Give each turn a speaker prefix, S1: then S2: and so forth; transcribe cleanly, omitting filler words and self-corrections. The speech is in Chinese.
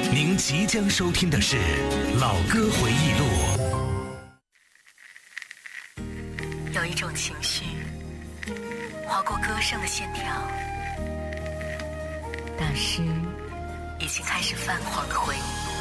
S1: 您即将收听的是《老歌回忆录》。
S2: 有一种情绪划过歌声的线条，那是已经开始泛黄的回忆。